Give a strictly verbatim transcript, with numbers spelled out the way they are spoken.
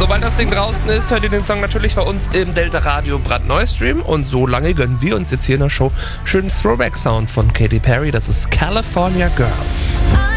Sobald das Ding draußen ist, hört ihr den Song natürlich bei uns im Delta Radio brandneu Stream. Und so lange gönnen wir uns jetzt hier in der Show schönen Throwback-Sound von Katy Perry. Das ist California Girls.